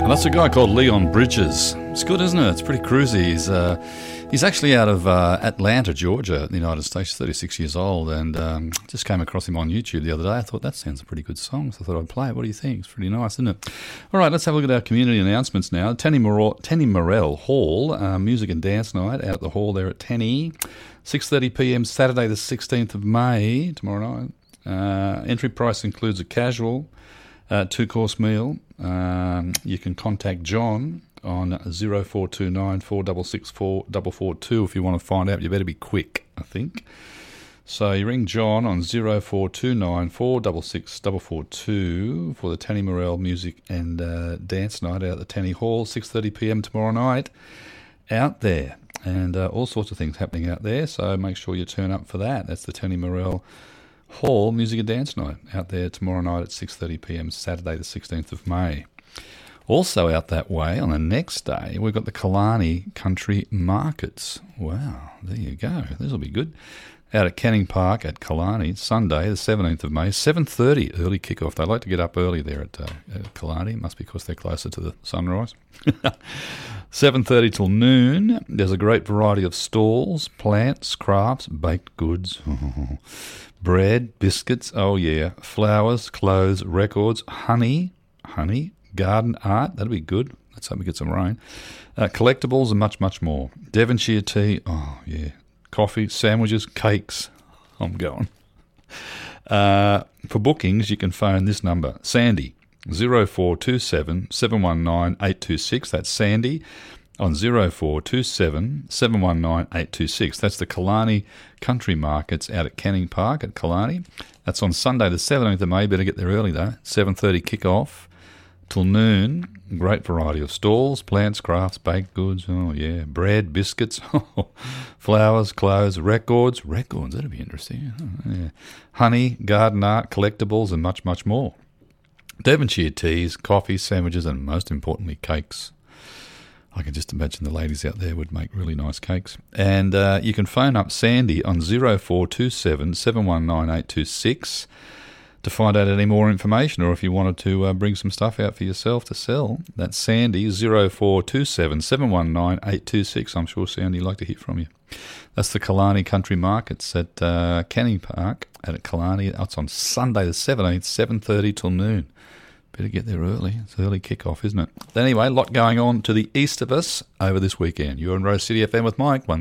And that's a guy called Leon Bridges. It's good, isn't it? It's pretty cruisy. He's actually out of Atlanta, Georgia, in the United States. He's 36 years old, and just came across him on YouTube the other day. I thought, that sounds a pretty good song, so I thought I'd play it. What do you think? It's pretty nice, isn't it? All right, let's have a look at our community announcements now. Tenny Morell Hall, music and dance night out at the hall there at Tenny. 6:30pm Saturday the 16th of May, tomorrow night. Entry price includes a casual, two-course meal. You can contact John on 0429 466 4442 if you want to find out. You better be quick, I think. So you ring John on 0429 466 4442 for the Tenny Morell Music and Dance Night out at the Tenny Hall, 6:30pm tomorrow night out there. And all sorts of things happening out there, so make sure you turn up for that. That's the Tenny Morell Hall Music and Dance Night out there tomorrow night at 6:30pm, Saturday the 16th of May. Also out that way on the next day, we've got the Killarney Country Markets. Wow, there you go. This will be good. Out at Canning Park at Killarney, Sunday the 17th of May, 7:30 early kickoff. They like to get up early there at Killarney. It must be because they're closer to the sunrise. 7:30 till noon. There's a great variety of stalls, plants, crafts, baked goods, bread, biscuits, oh yeah, flowers, clothes, records, honey, garden art, that'll be good. Let's hope we get some rain. Collectibles and much, much more. Devonshire tea, oh yeah, coffee, sandwiches, cakes. I'm going. For bookings, you can phone this number, Sandy, 0427 719 826. That's Sandy on 0427 719 826. That's the Killarney Country Markets out at Canning Park at Killarney. That's on Sunday the 17th of May. Better get there early though. 7:30 kick-off till noon. Great variety of stalls, plants, crafts, baked goods, oh yeah, bread, biscuits, flowers, clothes, records, that'll be interesting. Oh, yeah. Honey, garden art, collectibles and much, much more. Devonshire teas, coffee, sandwiches and most importantly cakes. I can just imagine the ladies out there would make really nice cakes. And you can phone up Sandy on 0427 719 826 to find out any more information, or if you wanted to bring some stuff out for yourself to sell. That's Sandy, 0427 719 826. I'm sure Sandy would like to hear from you. That's the Killarney Country Markets at Canning Park at Killarney. That's on Sunday the 17th, 7:30 till noon. Better get there early. It's early kick-off, isn't it? Anyway, a lot going on to the east of us over this weekend. You're on Rose City FM with Mike, 1